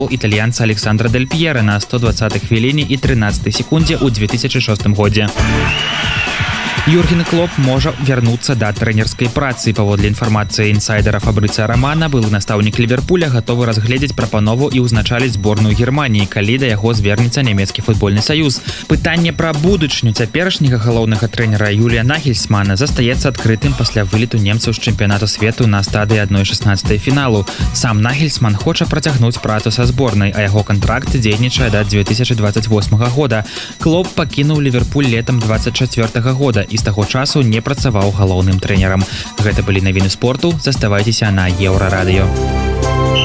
італьянца Александра Дель Пьера на 120-й хвіліне і 13-й секунде ў 2006 годзе. Юрген Клоп можа вярнуцца да трэнерскай працы. Паводле інфармацыі інсайдера Фабрыцыя Романа, былы настаўнік Ліверпуля гатовы разгледзець прапанову і ўзначаліць зборную Германіі, калі да яго звернецца нямецкі футбольны саюз. Пытанне пра будучыню цяперашняга галоўнага трэнера Юлія Нагельсмана застаецца адкрытым пасля вылету немцаў з чэмпіянату свету на стадыі 1/16 фіналу. Сам Нагельсман хоча працягнуць працу са зборнай, а яго кантракт дзейнічае да 2028 года. Клоп пакінуў Ліверпуль летам 24 года і з таго часу не працаваў галоўным трэнерам. Гэта былі навіны спорту. Заставайцеся на Еўрарадыё.